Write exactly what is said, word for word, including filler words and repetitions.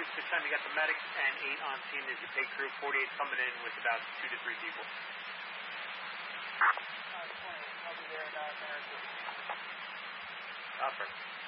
two six time, you got the medics and eight on scene as your pay crew. forty-eight coming in with about two to three people. Uh, twenty, I'll be there about there. Uh, perfect.